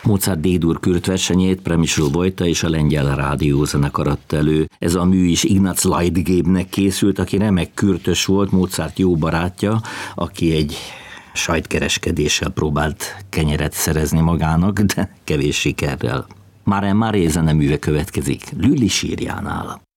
Mozart D-dur Kürt versenyét Premislav Vojta és a Lengyel Rádiózenekar adta elő. Ez a mű is Ignác Leitgébnek készült, aki remek kürtös volt, Mozart jó barátja, aki egy sajtkereskedéssel próbált kenyeret szerezni magának, de kevés sikerrel. Máren Maré zeneműve következik Lüli sírjánál.